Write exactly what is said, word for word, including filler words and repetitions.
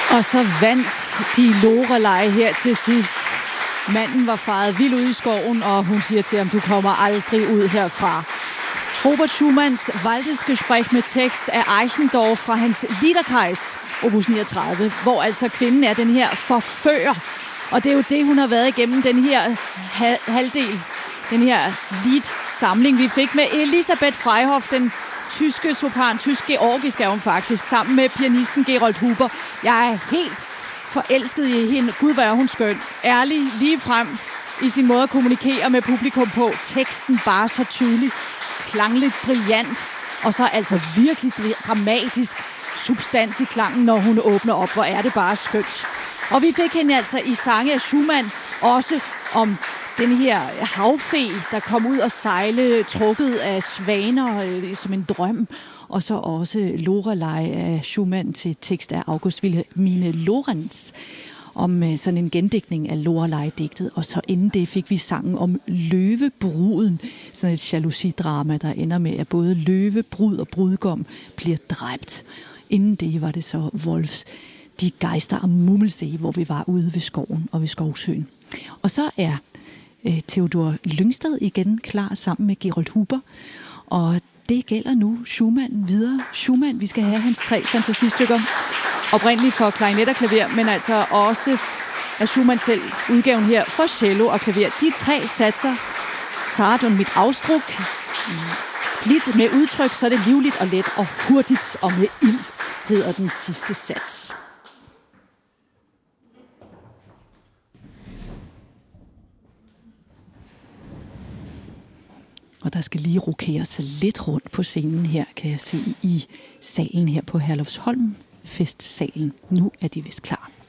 Og så vandt de Lorelei her til sidst. Manden var faret vild ud i skoven, og hun siger til ham, du kommer aldrig ud herfra. Robert Schumanns Waldesgespräch med tekst af Eichendorff fra hans Liederkreis, opus niogtredive, hvor altså kvinden er den her forfører. Og det er jo det, hun har været igennem den her halvdel, den her lied-samling, vi fik med Elisabeth Freihoff, den tyske sopran, tysk-georgisk er hun faktisk, sammen med pianisten Gerold Huber. Jeg er helt forelsket i hende. Gud, hvor er hun skøn. Ærlig, lige frem i sin måde at kommunikere med publikum på. Teksten bare så tydelig, klangligt brillant, og så altså virkelig dramatisk substans i klangen, når hun åbner op. Hvor er det bare skønt. Og vi fik hende altså i sange af Schumann også om den her havfe, der kom ud og sejle, trukket af svaner øh, som en drøm. Og så også Lorelei af Schumann til tekst af August Wilhelmine Lorenz om øh, sådan en gendækning af Lorelei-digtet. Og så inden det fik vi sangen om Løvebruden, sådan et jalousidrama, der ender med, at både løve, brud og brudgom bliver dræbt. Inden det var det så Wolfs De Geister am Mummelsee, hvor vi var ude ved skoven og ved Skovsøen. Og så er øh, Theodor Lyngstad igen klar sammen med Gerold Huber, og det gælder nu Schumann videre. Schumann, vi skal have hans tre fantasistykker, oprindeligt for klarinet og klaver, men altså også af Schumann selv, udgaven her for cello og klaver. De tre satser, Zart und mit Ausdruck, lidt med udtryk, så er det livligt og let og hurtigt og med ild, hedder den sidste sats. Og der skal lige rokeres lidt rundt på scenen her, kan jeg se, i salen her på Herlufsholm, festsalen. Nu er de vist klar.